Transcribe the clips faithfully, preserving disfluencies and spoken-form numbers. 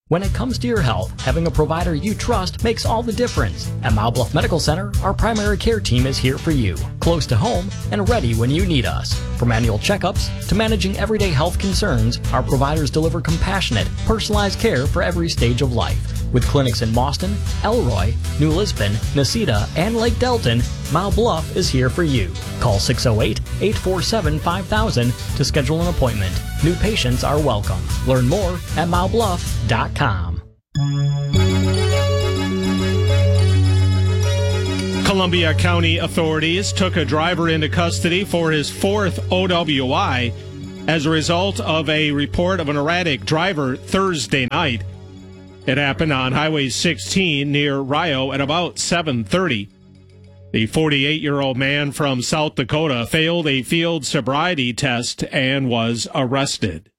When it comes to your health, having a provider you trust makes all the difference. At Mile Bluff Medical Center, our primary care team is here for you, close to home and ready when you need us. From annual checkups to managing everyday health concerns, our providers deliver compassionate, personalized care for every stage of life. With clinics in Boston, Elroy, New Lisbon, Nacita, and Lake Delton, Mile Bluff is here for you. Call six oh eight, eight four seven, five thousand to schedule an appointment. New patients are welcome. Learn more at mile bluff dot com. Columbia County authorities took a driver into custody for his fourth O W I as a result of a report of an erratic driver Thursday night. It happened on Highway sixteen near Rio at about seven thirty. The forty-eight-year-old man from South Dakota failed a field sobriety test and was arrested.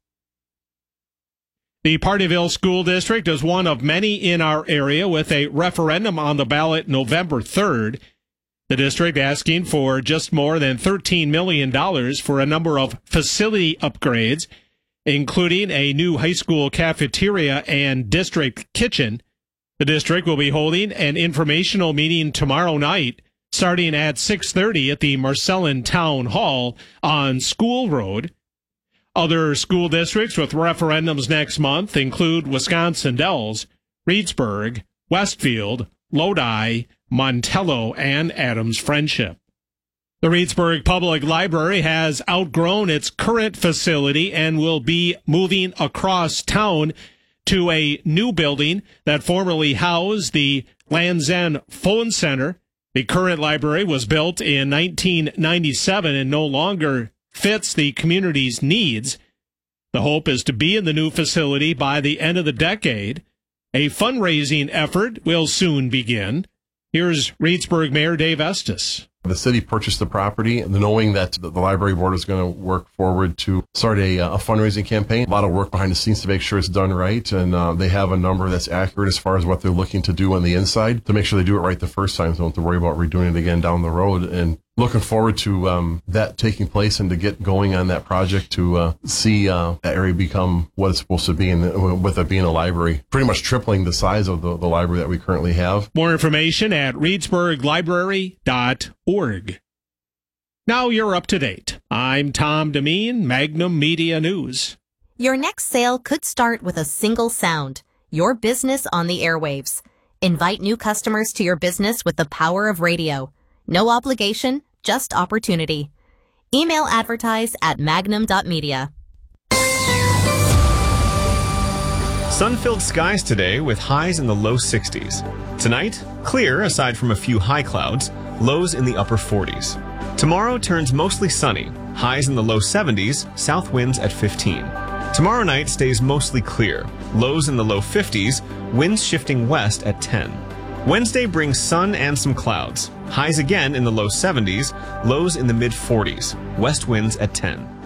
The Partyville School District is one of many in our area with a referendum on the ballot November third. The district asking for just more than thirteen million dollars for a number of facility upgrades, including a new high school cafeteria and district kitchen. The district will be holding an informational meeting tomorrow night, starting at six thirty at the Marcellin Town Hall on School Road. Other school districts with referendums next month include Wisconsin Dells, Reedsburg, Westfield, Lodi, Montello, and Adams Friendship. The Reedsburg Public Library has outgrown its current facility and will be moving across town to a new building that formerly housed the Land's End Phone Center. The current library was built in nineteen ninety-seven and no longer fits the community's needs. The hope is to be in the new facility by the end of the decade. A fundraising effort will soon begin. Here's Reedsburg Mayor Dave Estes. The city purchased the property knowing that the library board is going to work forward to start a, a fundraising campaign. A lot of work behind the scenes to make sure it's done right, and uh, they have a number that's accurate as far as what they're looking to do on the inside to make sure they do it right the first time, so they don't have to worry about redoing it again down the road. And looking forward to um, that taking place and to get going on that project to uh, see uh, that area become what it's supposed to be, and with it being a library, pretty much tripling the size of the, the library that we currently have. More information at reedsburg library dot org. Now you're up to date. I'm Tom Demeen, Magnum Media News. Your next sale could start with a single sound, your business on the airwaves. Invite new customers to your business with the power of radio. No obligation, just opportunity. Email advertise at magnum dot media. Sun-filled skies today with highs in the low sixties. Tonight, clear aside from a few high clouds, lows in the upper forties. Tomorrow turns mostly sunny, highs in the low seventies, south winds at fifteen. Tomorrow night stays mostly clear, lows in the low fifties, winds shifting west at ten. Wednesday brings sun and some clouds, highs again in the low seventies, lows in the mid forties, west winds at ten.